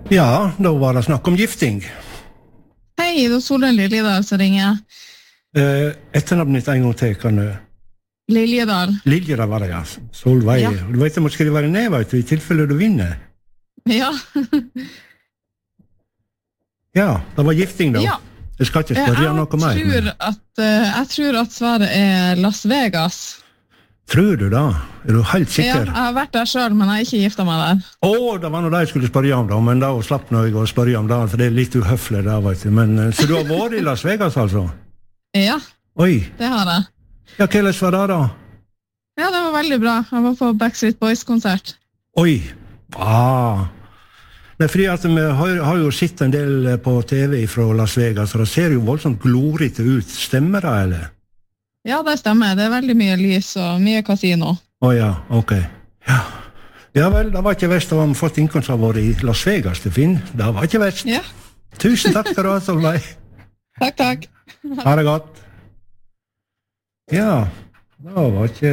Ja, da var det snakk om gifting. Hei, det er Solveig Liljedal som ringer. Etternavnet mitt en gang til, kan du... Liljedal. Liljedal var det, ja. Solveig. Ja. Du vet, jeg må skrive det ned, vet du, i tilfelle du vinner. Ja. Ja, det var gifting da. Ja. Jeg skal ikke spørre noe mer. Jeg tror at svaret er Las Vegas. Tror du da? Er du helt Ja, sikker? jeg har vært der selv, men jeg har ikke giftet meg der. Det var noe det jeg skulle spørre om da, men da slapp jeg å spørre om det, for det er litt uhøflig da, vet du. Men, så du har vært i Las Vegas, altså? Ja, Oi. det har jeg. Ja, hva var det da? Ja, det var veldig bra. Jeg var på Backstreet Boys-konsert. Oi. Det er fordi at vi har jo sett en del på TV fra Las Vegas, og det ser jo voldsomt glorete ut. Stemmer det, eller? Ja, det stemmer. Det er veldig mye lys og mye kasino. Ja, ok. Ja vel, det var ikke verst å ha fått innkomst av å være i Las Vegas til Finn. Det var ikke verst. Ja. Tusen takk skal du ha, Solveig. Takk. Ha det godt. Ja, det var ikke...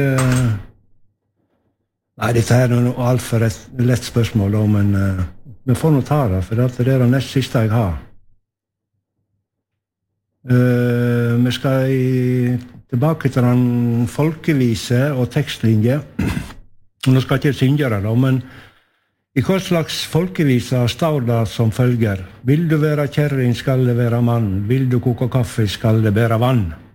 Nei, dette er noe alt for et lett spørsmål, men vi får nå ta det, for det er det nest siste jeg har. Vi skal tilbake til den folkevise og tekstlinje. Nå skal jeg ikke synge det da, men i hva slags folkevise står det som følger: Vil du være kjerring, skal det være mann. Vil du koke kaffe, skal det bære vann.